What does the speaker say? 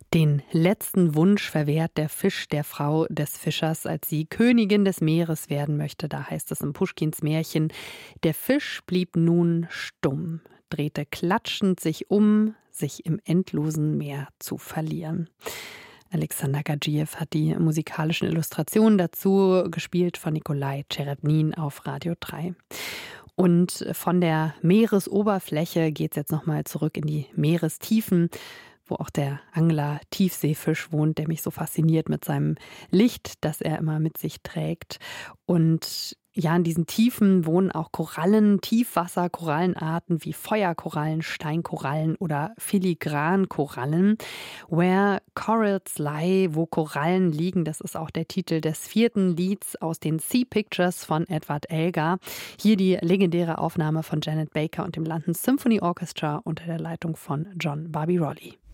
Den letzten Wunsch verwehrt der Fisch der Frau des Fischers, als sie Königin des Meeres werden möchte. Da heißt es in Puschkins Märchen: Der Fisch blieb nun stumm, drehte klatschend sich um, sich im endlosen Meer zu verlieren. Alexander Gadjiew hat die musikalischen Illustrationen dazu, gespielt von Nikolai Tscherednin auf Radio 3. Und von der Meeresoberfläche geht es jetzt nochmal zurück in die Meerestiefen, wo auch der Angler Tiefseefisch wohnt, der mich so fasziniert mit seinem Licht, das er immer mit sich trägt. Und ja, in diesen Tiefen wohnen auch Korallen, Tiefwasserkorallenarten wie Feuerkorallen, Steinkorallen oder Filigrankorallen. Where Corals Lie, wo Korallen liegen, das ist auch der Titel des 4. Lieds aus den Sea Pictures von Edward Elgar. Hier die legendäre Aufnahme von Janet Baker und dem London Symphony Orchestra unter der Leitung von John Barbirolli.